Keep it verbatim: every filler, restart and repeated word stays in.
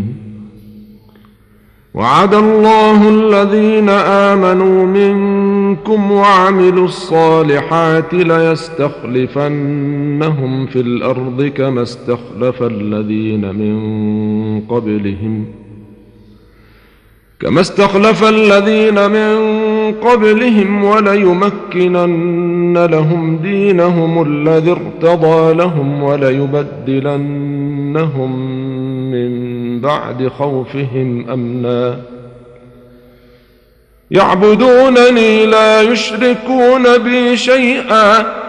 وعد الله الذين آمنوا منكم وعملوا الصالحات ليستخلفنهم في الأرض كما استخلف الذين من قبلهم كما استخلف الذين من قبلهم وليمكنن لهم دينهم الذي ارتضى لهم وليبدلنهم من بعد خوفهم أمنا يعبدونني لا يشركون بي شيئا